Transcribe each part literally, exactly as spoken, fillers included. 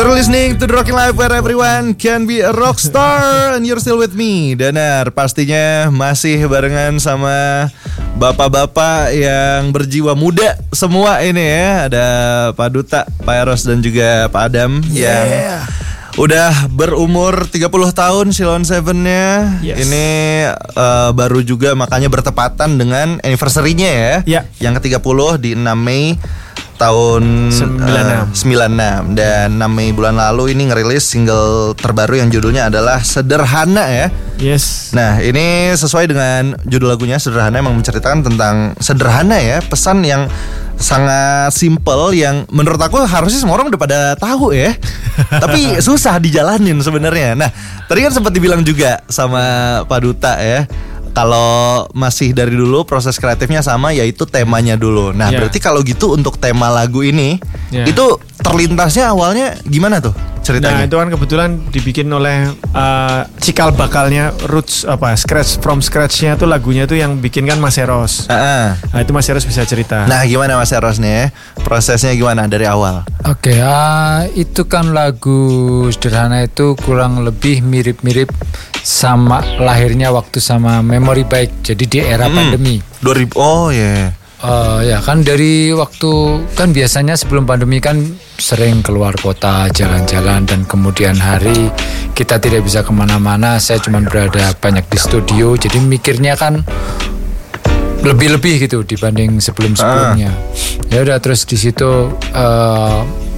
You're listening to The Rocking Life where everyone can be a rock star and you're still with me, Danar. Pastinya masih barengan sama bapak-bapak yang berjiwa muda semua ini ya. Ada Pak Duta, Pak Eros dan juga Pak Adam yeah. yang udah berumur tiga puluh tahun Silon Seven-nya. Yes. Ini uh, baru juga makanya bertepatan dengan anniversary-nya ya. Yeah. Yang ke tiga puluh di enam Mei tahun sembilan puluh enam dan enam Mei bulan lalu ini ngerilis single terbaru yang judulnya adalah Sederhana ya. Yes. Nah, ini sesuai dengan judul lagunya Sederhana, emang menceritakan tentang sederhana ya, pesan yang sangat simple yang menurut aku harusnya semua orang udah pada tahu ya. Tapi susah dijalanin sebenarnya. Nah, tadi kan sempat dibilang juga sama Pak Duta ya, kalau masih dari dulu proses kreatifnya sama, yaitu temanya dulu. Nah yeah. berarti kalau gitu untuk tema lagu ini yeah. itu terlintasnya awalnya gimana tuh ceritanya? Nah itu kan kebetulan dibikin oleh uh, cikal bakalnya Roots apa scratch from scratchnya tuh lagunya tuh yang bikin kan Mas Eros. Uh-uh. Nah itu Mas Eros bisa cerita. Nah gimana Mas Eros nih prosesnya gimana dari awal? Oke okay, uh, itu kan lagu Sederhana itu kurang lebih mirip-mirip sama lahirnya waktu sama Memory Bike, jadi di era hmm, pandemi dua ribu. Oh ya yeah. uh, ya kan dari waktu kan biasanya sebelum pandemi kan sering keluar kota jalan-jalan dan kemudian hari kita tidak bisa kemana-mana, saya cuma berada banyak di studio, jadi mikirnya kan lebih-lebih gitu dibanding sebelum-sebelumnya. uh. Ya udah terus di situ uh,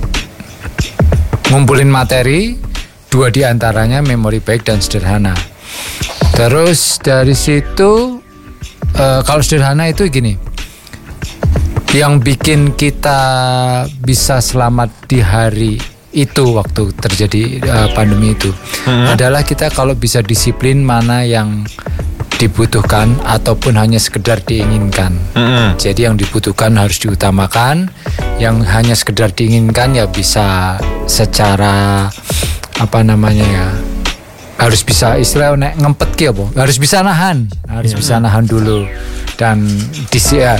ngumpulin materi. Dua di antaranya Memory Bike dan Sederhana. Terus dari situ uh, kalau Sederhana itu gini, yang bikin kita bisa selamat di hari itu waktu terjadi uh, pandemi itu hmm. adalah kita kalau bisa disiplin mana yang dibutuhkan ataupun hanya sekedar diinginkan. hmm. Jadi yang dibutuhkan harus diutamakan, yang hanya sekedar diinginkan ya bisa secara apa namanya ya, harus bisa istilah nek ngempet ki apa, harus bisa nahan, harus yeah. bisa nahan dulu dan disi ya.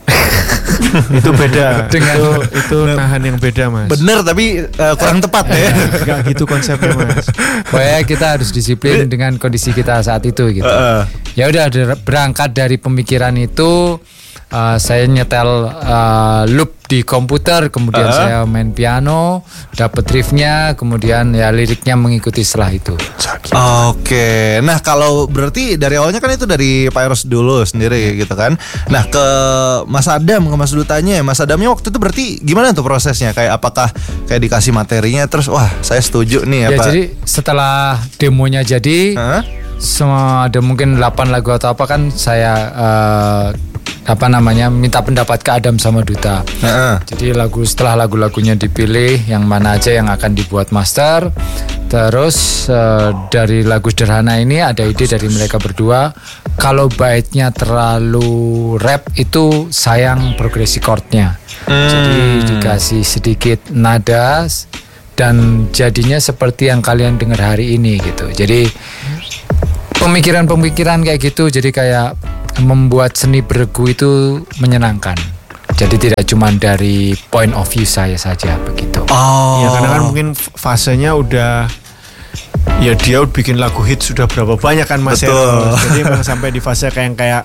Itu beda dengan itu, itu nahan yang beda Mas. Bener tapi uh, kurang tepat ya. Gak gitu konsepnya Mas. Pokoknya kita harus disiplin dengan kondisi kita saat itu gitu. Uh, uh. Ya udah berangkat dari pemikiran itu. Uh, saya nyetel uh, loop di komputer, kemudian uh. saya main piano, dapet riffnya, kemudian ya liriknya mengikuti setelah itu. Oke, okay. Nah kalau berarti dari awalnya kan itu dari Pak Eros dulu sendiri gitu kan. Nah ke Mas Adam, ke Mas Dutanya, Mas Adamnya waktu itu berarti gimana tuh prosesnya? Kayak apakah kayak dikasih materinya terus wah saya setuju nih ya, apa? Jadi setelah demonya jadi, huh? semua ada mungkin delapan lagu atau apa kan saya uh, apa namanya minta pendapat ke Adam sama Duta. Uh-uh. Jadi lagu setelah lagu-lagunya dipilih yang mana aja yang akan dibuat master. Terus uh, dari lagu Sederhana ini ada ide dari mereka berdua. Kalau baitnya terlalu rap itu sayang progresi chordnya. Hmm. Jadi dikasih sedikit nada dan jadinya seperti yang kalian dengar hari ini gitu. Jadi pemikiran-pemikiran kayak gitu, jadi kayak membuat seni beregu itu menyenangkan. Jadi tidak cuma dari point of view saya saja begitu. Oh. Ya karena kan mungkin fasenya udah, ya dia bikin lagu hit sudah berapa banyak kan Mas. Betul. Jadi memang sampai di fase kayak kayak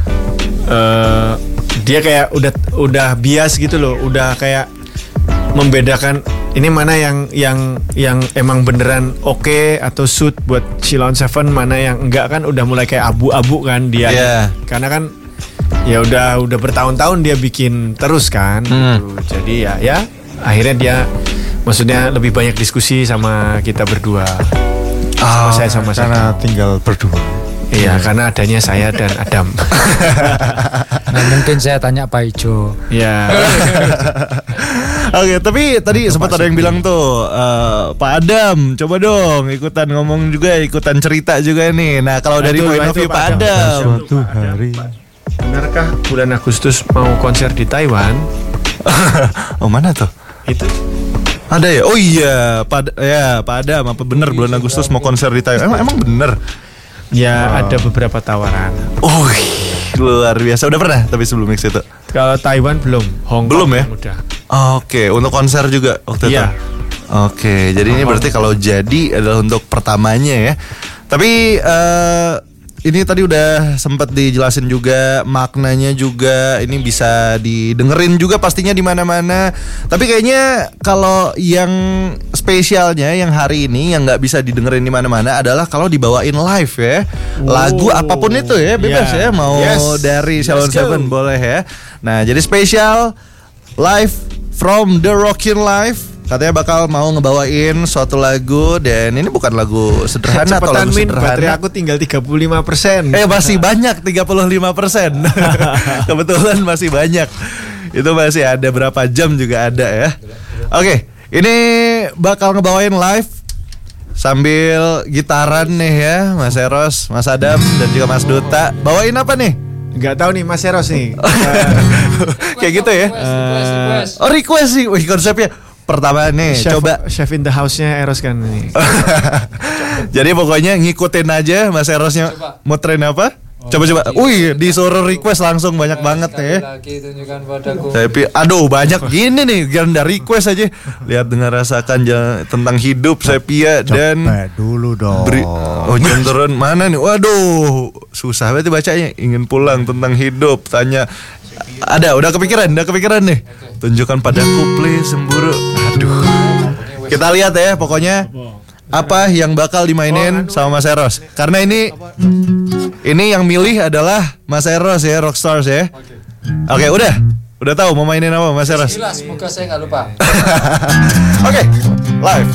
uh, dia kayak udah udah bias gitu loh, udah kayak membedakan ini mana yang yang yang emang beneran oke okay atau suit buat Silon Seven, mana yang enggak kan udah mulai kayak abu-abu kan dia. Yeah. Karena kan ya udah udah bertahun-tahun dia bikin terus kan. Hmm. Gitu. Jadi ya ya akhirnya dia maksudnya lebih banyak diskusi sama kita berdua. Oh, sama saya sama saya. Karena tinggal berdua. Iya, karena adanya saya dan Adam. Nah, mungkin saya tanya Pak Ijo. Iya. Oke, tapi tadi sempat ada yang bilang tuh uh, Pak Adam, coba dong ikutan ngomong juga, ikutan cerita juga nih. Nah, kalau dari point of view Pak Adam, suatu hari, benarkah bulan Agustus mau konser di Taiwan? Oh, mana tuh? Itu ada ya? Oh iya, Pak ya, Pak Adam, apa bener bulan Agustus mau konser di Taiwan? Emang emang bener? Ya, oh. Ada beberapa tawaran. Oh, luar biasa. Udah pernah tapi sebelum mix itu? Kalau Taiwan belum, Hong Kong belum ya? Udah. Oh, oke, okay. Untuk konser juga waktu ya. itu. Oke, jadi ini berarti kalau jadi adalah untuk pertamanya ya. Tapi uh, ini tadi udah sempat dijelasin juga maknanya juga, ini bisa didengerin juga pastinya di mana-mana. Tapi kayaknya kalau yang spesialnya yang hari ini yang nggak bisa didengerin di mana-mana adalah kalau dibawain live ya. Oh. Lagu apapun itu ya, bebas yeah. ya, mau yes. dari Shalom Seven boleh ya. Nah, jadi spesial live from The Rockin' Live. Katanya bakal mau ngebawain suatu lagu. Dan ini bukan lagu sederhana atau lagu min, sederhana. Baterai aku tinggal tiga puluh lima persen. Eh masih banyak tiga puluh lima persen. Kebetulan masih banyak. Itu masih ada berapa jam juga ada ya. Oke, ini bakal ngebawain live sambil gitaran nih ya, Mas Eros, Mas Adam dan juga Mas Duta. Bawain apa nih? Gak tahu nih Mas Eros nih. Kayak gitu ya. Oh, request sih. Wih, konsepnya pertama nih, chef, coba chef in the house-nya Eros kan nih. Jadi pokoknya ngikutin aja Mas Erosnya mau tren apa? Coba-coba. Oh, Wih, disuruh request langsung banyak banget nih. Lagi tunjukkan padaku. Tapi aduh banyak gini nih, ganda request aja. Lihat dengar rasakan jalan, tentang hidup Sepia dan coba dulu dong. Beri, oh jam turun mana nih? Waduh, susah banget bacanya. Ingin pulang tentang hidup, tanya. Ada, udah kepikiran, udah kepikiran nih. Tunjukkan padaku please semburu. Aduh. Kita lihat ya pokoknya apa yang bakal dimainin sama Mas Eros. Karena ini ini yang milih adalah Mas Eros ya, Rockstars ya. Oke, udah. Udah tahu mau mainin apa Mas Eros? Jelas, semoga saya nggak lupa. Oke, live.